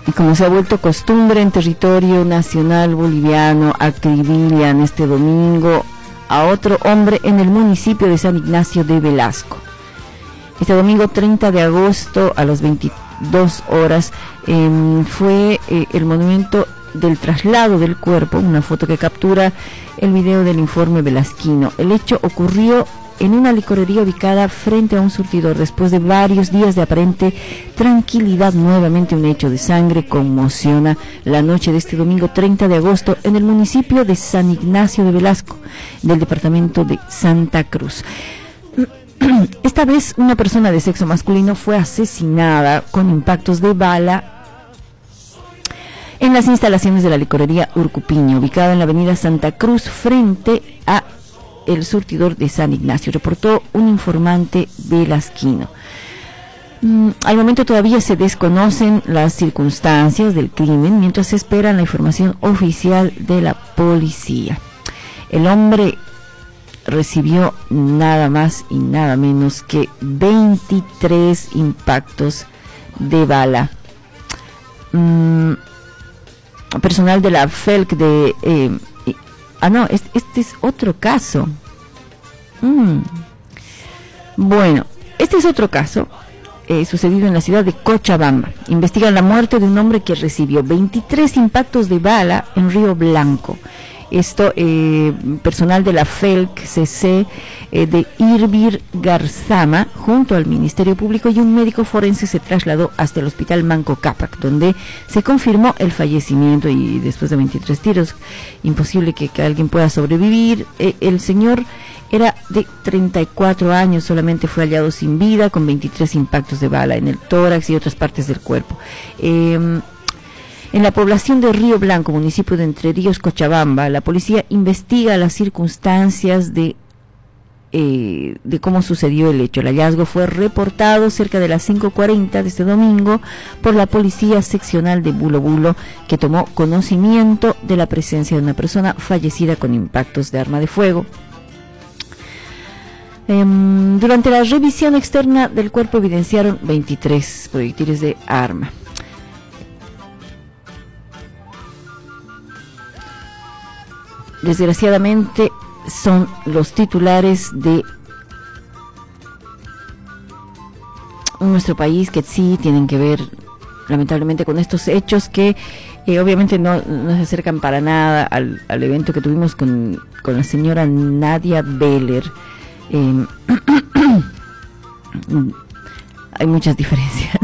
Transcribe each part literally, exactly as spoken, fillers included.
Y como se ha vuelto costumbre en territorio nacional boliviano, acribillan este domingo a otro hombre en el municipio de San Ignacio de Velasco. Este domingo treinta de agosto a las veintidós horas eh, fue eh, el monumento del traslado del cuerpo, una foto que captura el video del informe velasquino. El hecho ocurrió en una licorería ubicada frente a un surtidor. Después de varios días de aparente tranquilidad, nuevamente un hecho de sangre conmociona la noche de este domingo treinta de agosto en el municipio de San Ignacio de Velasco, del departamento de Santa Cruz. Esta vez una persona de sexo masculino fue asesinada con impactos de bala en las instalaciones de la licorería Urcupiño, ubicada en la avenida Santa Cruz frente a el surtidor de San Ignacio, reportó un informante velasquino. Mm, al momento todavía se desconocen las circunstancias del crimen, mientras se espera la información oficial de la policía. El hombre recibió nada más y nada menos que veintitrés impactos de bala. Mm, personal de la F E L C de... Eh, Ah, no, este, este es otro caso. Mm. Bueno, este es otro caso eh, sucedido en la ciudad de Cochabamba. Investigan la muerte de un hombre que recibió veintitrés impactos de bala en Río Blanco. Esto, eh, personal de la F E L C C eh, de Irvir Garzama, junto al Ministerio Público y un médico forense, se trasladó hasta el hospital Manco Cápac, donde se confirmó el fallecimiento. Y después de veintitrés tiros, imposible que, que alguien pueda sobrevivir. Eh, el señor era de treinta y cuatro años, solamente fue hallado sin vida, con veintitrés impactos de bala en el tórax y otras partes del cuerpo. Eh, En la población de Río Blanco, municipio de Entre Ríos, Cochabamba, la policía investiga las circunstancias de, eh, de cómo sucedió el hecho. El hallazgo fue reportado cerca de las cinco cuarenta de este domingo por la policía seccional de Bulo Bulo, que tomó conocimiento de la presencia de una persona fallecida con impactos de arma de fuego. Eh, durante la revisión externa del cuerpo evidenciaron veintitrés proyectiles de arma. Desgraciadamente son los titulares de nuestro país que sí tienen que ver lamentablemente con estos hechos que eh, obviamente no, no se acercan para nada al, al evento que tuvimos con, con la señora Nadia Beller. Eh, hay muchas diferencias.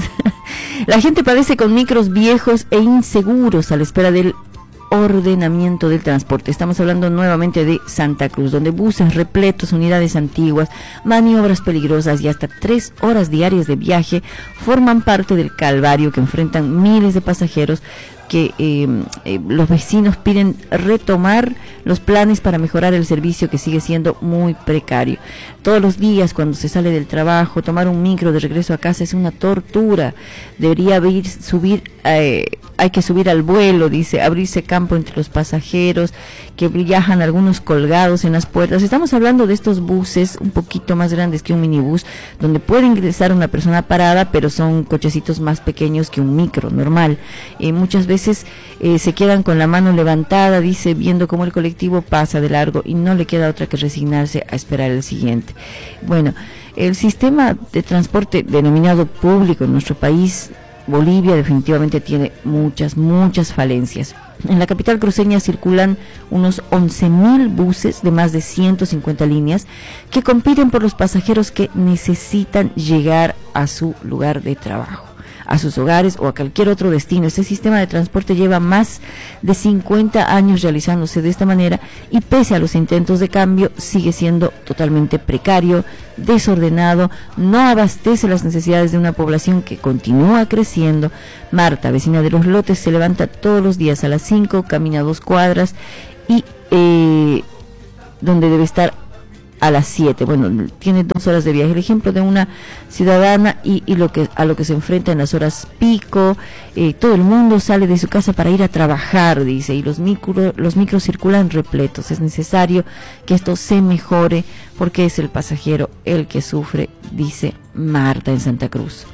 La gente padece con micros viejos e inseguros a la espera del ordenamiento del transporte. Estamos hablando nuevamente de Santa Cruz, donde buses repletos, unidades antiguas, maniobras peligrosas y hasta tres horas diarias de viaje forman parte del calvario que enfrentan miles de pasajeros que eh, eh, los vecinos piden retomar los planes para mejorar el servicio, que sigue siendo muy precario. Todos los días cuando se sale del trabajo, tomar un micro de regreso a casa es una tortura. Debería haber, subir, eh, hay que subir al vuelo, dice, abrirse campo entre los pasajeros, que viajan algunos colgados en las puertas. Estamos hablando de estos buses un poquito más grandes que un minibús, donde puede ingresar una persona parada, pero son cochecitos más pequeños que un micro normal. Eh, muchas veces veces eh, se quedan con la mano levantada, dice, viendo cómo el colectivo pasa de largo y no le queda otra que resignarse a esperar el siguiente. Bueno, el sistema de transporte denominado público en nuestro país, Bolivia, definitivamente tiene muchas, muchas falencias. En la capital cruceña circulan unos once mil buses de más de ciento cincuenta líneas que compiten por los pasajeros que necesitan llegar a su lugar de trabajo, a sus hogares o a cualquier otro destino. Este sistema de transporte lleva más de cincuenta años realizándose de esta manera y pese a los intentos de cambio sigue siendo totalmente precario, desordenado, no abastece las necesidades de una población que continúa creciendo. Marta, vecina de Los Lotes, se levanta todos los días a las cinco, camina dos cuadras y eh, donde debe estar a las siete. Bueno, tiene dos horas de viaje. El ejemplo de una ciudadana y, y lo que a lo que se enfrenta en las horas pico. Eh, todo el mundo sale de su casa para ir a trabajar, dice, y los micro, los micros circulan repletos. Es necesario que esto se mejore porque es el pasajero el que sufre, dice Marta en Santa Cruz.